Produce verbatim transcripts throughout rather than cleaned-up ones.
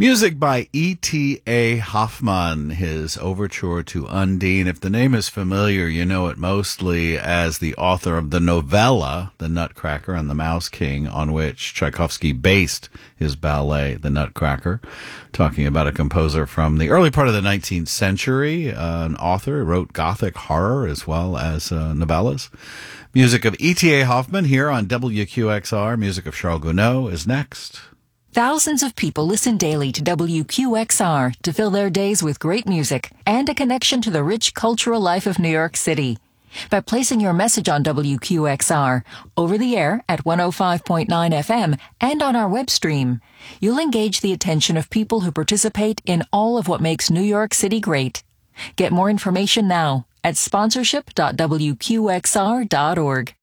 Music by E T A Hoffmann, his overture to Undine. If the name is familiar, you know it mostly as the author of the novella, The Nutcracker and the Mouse King, on which Tchaikovsky based his ballet, The Nutcracker. Talking about a composer from the early part of the nineteenth century, uh, an author who wrote Gothic horror as well as uh, novellas. Music of E T A Hoffmann here on W Q X R. Music of Charles Gounod is next. Thousands of people listen daily to W Q X R to fill their days with great music and a connection to the rich cultural life of New York City. By placing your message on W Q X R, over the air at one oh five point nine F M and on our web stream, you'll engage the attention of people who participate in all of what makes New York City great. Get more information now at sponsorship dot w q x r dot org.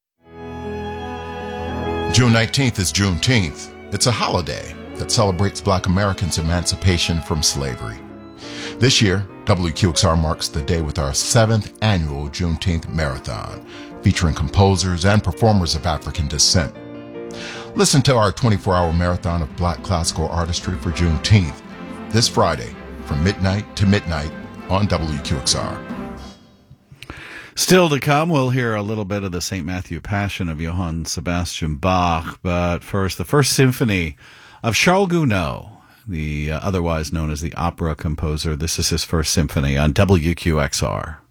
June nineteenth is Juneteenth. It's a holiday that celebrates Black Americans' emancipation from slavery. This year, W Q X R marks the day with our seventh annual Juneteenth Marathon, featuring composers and performers of African descent. Listen to our twenty-four hour marathon of Black classical artistry for Juneteenth this Friday from midnight to midnight on W Q X R. Still to come, we'll hear a little bit of the Saint Matthew Passion of Johann Sebastian Bach, but first, the First Symphony of Charles Gounod, the uh, otherwise known as the opera composer. This is his first symphony on W Q X R.